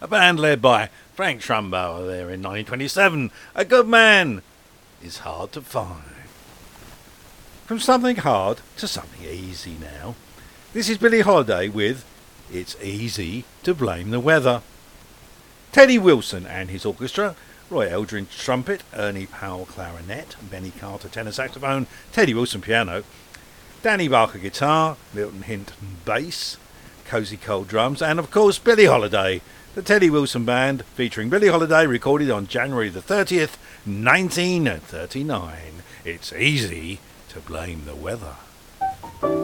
a band led by Frank Trumbauer there in 1927. A good man is hard to find. From something hard to something easy now. This is Billie Holiday with It's Easy to Blame the Weather. Teddy Wilson and his orchestra, Roy Eldridge trumpet, Ernie Powell clarinet, Benny Carter tenor saxophone, Teddy Wilson piano, Danny Barker guitar, Milton Hinton bass, Cozy Cole drums, and of course Billie Holiday, the Teddy Wilson Band, featuring Billie Holiday, recorded on January the 30th, 1939. It's easy to blame the weather.